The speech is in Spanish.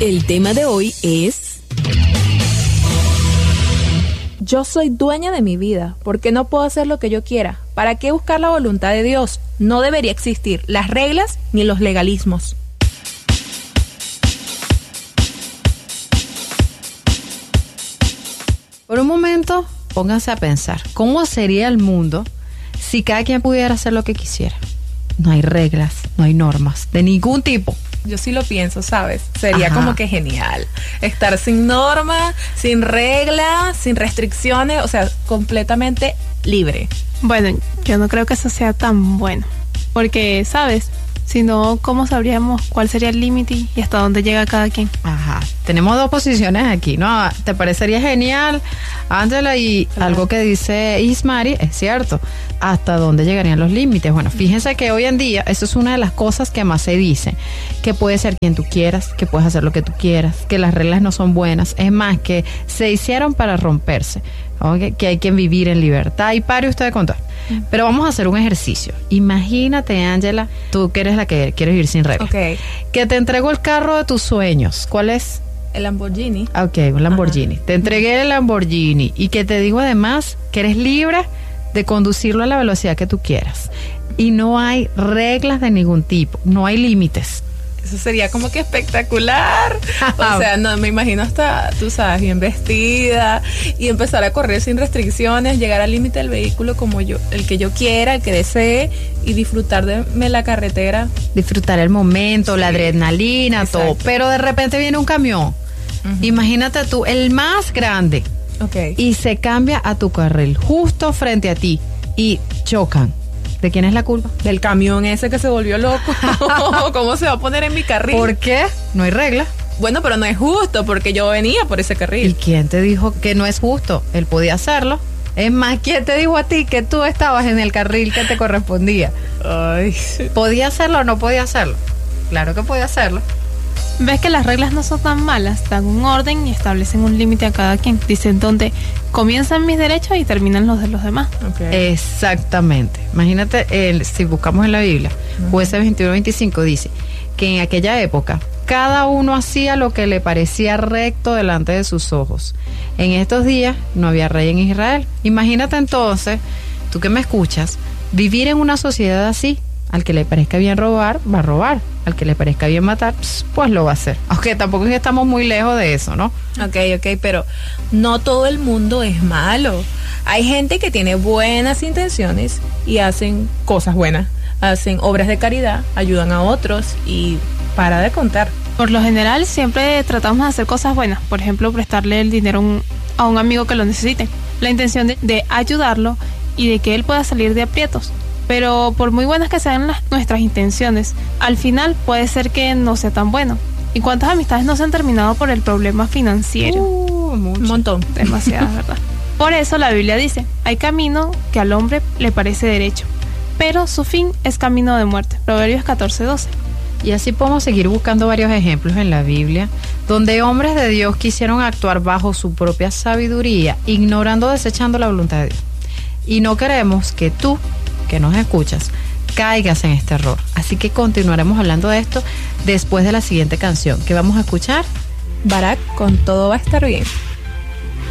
El tema de hoy es: yo soy dueña de mi vida, ¿por qué no puedo hacer lo que yo quiera? ¿Para qué buscar la voluntad de Dios? No debería existir las reglas ni los legalismos. Por un momento, pónganse a pensar, ¿cómo sería el mundo si cada quien pudiera hacer lo que quisiera? No hay reglas, no hay normas, de ningún tipo. Yo sí lo pienso, ¿sabes? Sería Ajá. como que genial. Estar sin normas, sin reglas, sin restricciones, o sea, completamente libre. Bueno, yo no creo que eso sea tan bueno. Porque, ¿sabes? Si no, ¿cómo sabríamos cuál sería el límite y hasta dónde llega cada quien? Ajá, tenemos dos posiciones aquí, ¿no? ¿Te parecería genial, Ángela? Y Claro. algo que dice Ismari, es cierto, ¿hasta dónde llegarían los límites? Bueno, fíjense que hoy en día, eso es una de las cosas que más se dice, que puedes ser quien tú quieras, que puedes hacer lo que tú quieras, que las reglas no son buenas, es más, que se hicieron para romperse, ¿ok? Que hay que vivir en libertad. Y pare usted de contar. Pero vamos a hacer un ejercicio. Imagínate, Ángela, tú que eres la que quieres vivir sin reglas. Ok. Que te entrego el carro de tus sueños. ¿Cuál es? El Lamborghini. Ok, un Lamborghini. Ajá. Te entregué el Lamborghini y que te digo además que eres libre de conducirlo a la velocidad que tú quieras. Y no hay reglas de ningún tipo, no hay límites. Eso sería como que espectacular. O sea, no me imagino hasta, tú sabes, bien vestida y empezar a correr sin restricciones, llegar al límite del vehículo como yo, el que yo quiera, el que desee, y disfrutar de la carretera. Disfrutar el momento, Sí. la adrenalina, Exacto. todo. Pero de repente viene un camión. Imagínate tú, el más grande, Ok. y se cambia a tu carril, justo frente a ti, y chocan. ¿De quién es la culpa? Del camión ese que se volvió loco. ¿Cómo se va a poner en mi carril? ¿Por qué? No hay regla. Bueno, pero no es justo porque yo venía por ese ¿Y carril. quién te dijo que no es justo? Él podía hacerlo. Es más, ¿quién te dijo a ti que tú estabas en el carril que te correspondía? Ay. ¿Podía hacerlo o no podía hacerlo? Claro que podía hacerlo. ¿Ves que las reglas no son tan malas? Dan un orden y establecen un límite a cada quien. Dicen dónde comienzan mis derechos y terminan los de los demás. Ok. Exactamente. Imagínate, si buscamos en la Biblia, Jueces 21-25 dice que en aquella época cada uno hacía lo que le parecía recto delante de sus ojos. En estos días no había rey en Israel. Imagínate entonces, tú que me escuchas, vivir en una sociedad así. Al que le parezca bien robar, va a robar. Al que le parezca bien matar, pues lo va a hacer. Aunque tampoco es que estamos muy lejos de eso, ¿no? Ok, pero no todo el mundo es malo. Hay gente que tiene buenas intenciones y hacen cosas buenas. Hacen obras de caridad, ayudan a otros y para de contar. Por lo general siempre tratamos de hacer cosas buenas. Por ejemplo, prestarle el dinero a un amigo que lo necesite. La intención de ayudarlo y de que él pueda salir de aprietos. Pero por muy buenas que sean nuestras intenciones, al final puede ser que no sea tan bueno. ¿Y cuántas amistades no se han terminado por el problema financiero? Mucho. Un montón. Demasiadas, ¿verdad? Por eso la Biblia dice, hay camino que al hombre le parece derecho, pero su fin es camino de muerte. Proverbios 14:12. Y así podemos seguir buscando varios ejemplos en la Biblia, donde hombres de Dios quisieron actuar bajo su propia sabiduría, ignorando, desechando la voluntad de Dios. Y no queremos que tú, que nos escuchas, caigas en este error. Así que continuaremos hablando de esto después de la siguiente canción que vamos a escuchar. Barack, con todo va a estar bien.